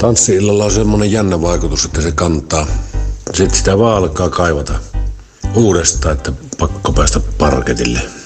Tanssi-illalla on semmoinen jännä vaikutus, että se kantaa. Sitten sitä vaan alkaa kaivata uudestaan, että pakko päästä parketille.